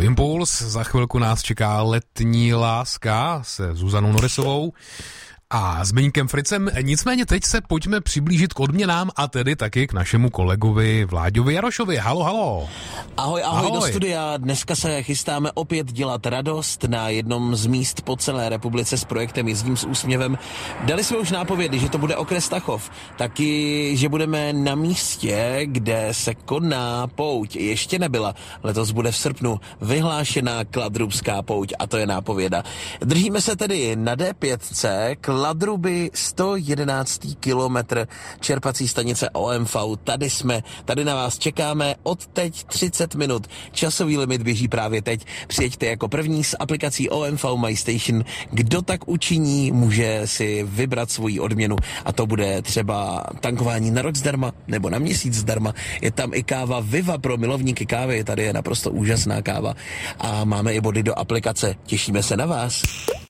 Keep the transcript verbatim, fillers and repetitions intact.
Impuls. Za chvilku nás čeká Letní láska se Zuzanou Norisovou a Zbyňkem Fricem. Nicméně teď se pojďme přiblížit k odměnám a tedy taky k našemu kolegovi Vláďovi Jarošovi. Halo, halo. Ahoj, ahoj, ahoj do studia. Dneska se chystáme opět dělat radost na jednom z míst po celé republice s projektem Jezdím s úsměvem. Dali jsme už nápovědy, že to bude okres Tachov, taky, že budeme na místě, kde se koná pouť. Ještě nebyla, letos bude v srpnu vyhlášená Kladrubská pouť a to je nápověda. Držíme se tedy na D pět Kladruby, sto jedenáctý kilometr, čerpací stanice O M V. Tady jsme, tady na vás čekáme od teď třicet minut. Časový limit běží právě teď. Přijeďte jako první s aplikací O M V My Station. Kdo tak učiní, může si vybrat svoji odměnu a to bude třeba tankování na rok zdarma nebo na měsíc zdarma. Je tam i káva Viva pro milovníky kávy. Tady je naprosto úžasná káva a máme i body do aplikace. Těšíme se na vás.